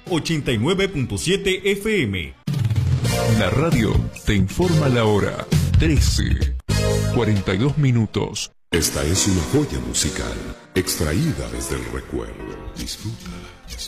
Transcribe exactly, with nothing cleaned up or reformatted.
ochenta y nueve punto siete F M. La radio te informa la hora. trece, cuarenta y dos minutos. Esta es una joya musical extraída desde el recuerdo. Disfruta.